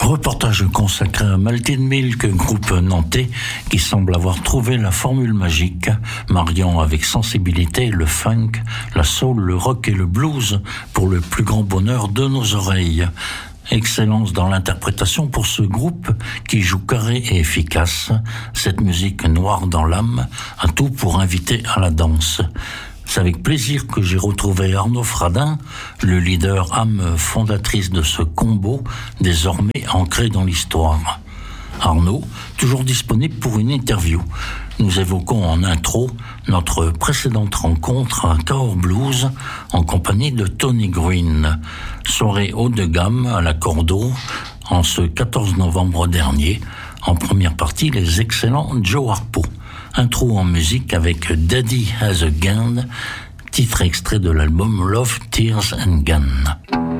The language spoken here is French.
Reportage consacré à Malted Milk, groupe nantais qui semble avoir trouvé la formule magique, mariant avec sensibilité le funk, la soul, le rock et le blues pour le plus grand bonheur de nos oreilles. Excellence dans l'interprétation pour ce groupe qui joue carré et efficace, cette musique noire dans l'âme, un tout pour inviter à la danse. C'est avec plaisir que j'ai retrouvé Arnaud Fradin, le leader âme fondatrice de ce combo, désormais ancré dans l'histoire. Arnaud, toujours disponible pour une interview. Nous évoquons en intro notre précédente rencontre à Tower Blues en compagnie de Tony Green. Soirée haut de gamme à la Cordeau en ce 14 novembre dernier. En première partie, les excellents Joe Harpo. Intro en musique avec Daddy Has a Gun, titre extrait de l'album Love, Tears and Gun.